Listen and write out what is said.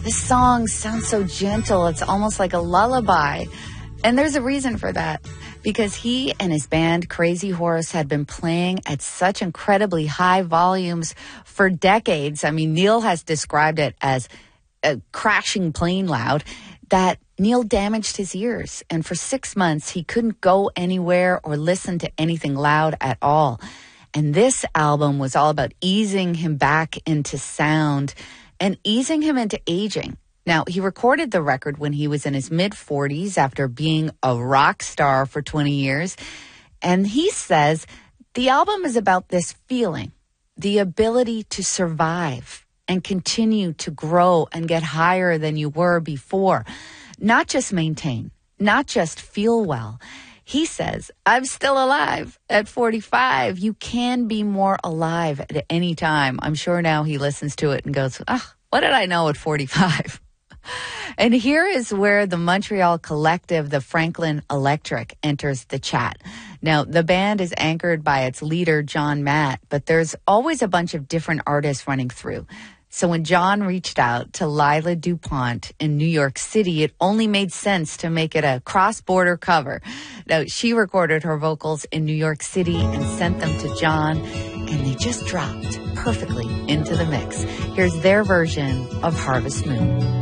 This song sounds so gentle. It's almost like a lullaby. And there's a reason for that. Because he and his band, Crazy Horse, had been playing at such incredibly high volumes for decades. I mean, Neil has described it as a crashing plane loud, that Neil damaged his ears. And for 6 months, he couldn't go anywhere or listen to anything loud at all. And this album was all about easing him back into sound and easing him into aging. Now, he recorded the record when he was in his mid-40s after being a rock star for 20 years. And he says the album is about this feeling, the ability to survive and continue to grow and get higher than you were before. Not just maintain, not just feel well. He says, I'm still alive at 45. You can be more alive at any time. I'm sure now he listens to it and goes, what did I know at 45? And here is where the Montreal collective, the Franklin Electric, enters the chat. Now, the band is anchored by its leader, John Matt, but there's always a bunch of different artists running through. So when John reached out to Lila DuPont in New York City, it only made sense to make it a cross-border cover. Now, she recorded her vocals in New York City and sent them to John, and they just dropped perfectly into the mix. Here's their version of Harvest Moon.